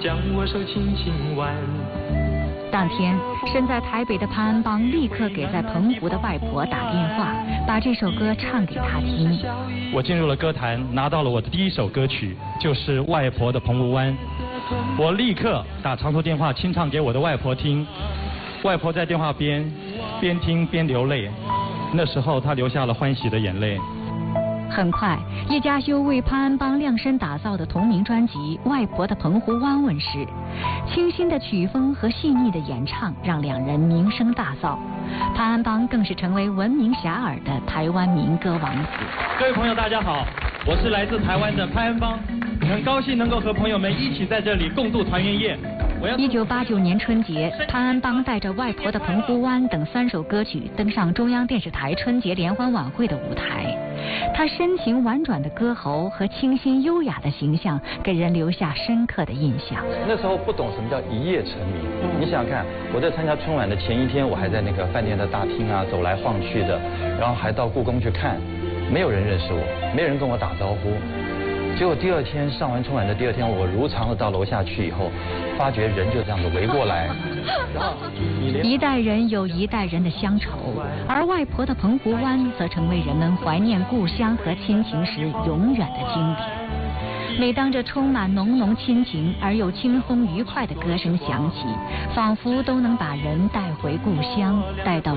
将我手轻轻挽。 当天，身在台北的潘安邦立刻给在澎湖的外婆打电话，把这首歌唱给她听。 我进入了歌坛，拿到了我的第一首歌曲，就是《外婆的澎湖湾》。我立刻打长途电话清唱给我的外婆听，外婆在电话边听边流泪，那时候她流下了欢喜的眼泪。 很快，叶嘉修为潘安邦量身打造的同名专辑《外婆的澎湖湾》问世，清新的曲风和细腻的演唱让两人名声大噪，潘安邦更是成为闻名遐迩的台湾民歌王子。 各位朋友大家好，我是来自台湾的潘安邦，很高兴能够和朋友们一起在这里共度团圆夜。 1989年春节，潘安邦带着《外婆的澎湖湾》等3首歌曲登上中央电视台春节联欢晚会的舞台。他深情婉转的歌喉和清新优雅的形象，给人留下深刻的印象。 那时候不懂什么叫一夜成名，你想想看，我在参加春晚的前一天，我还在那个饭店的大厅啊走来晃去的，然后还到故宫去看，没有人认识我，没有人跟我打招呼。结果第二天上完春晚的第二天，我如常的到楼下去以后，发觉人就这样子围过来。 一代人有一代人的乡愁，而外婆的澎湖湾则成为人们怀念故乡和亲情时永远的经典。每当这充满浓浓亲情而又轻松愉快的歌声响起，仿佛都能把人带回故乡，带到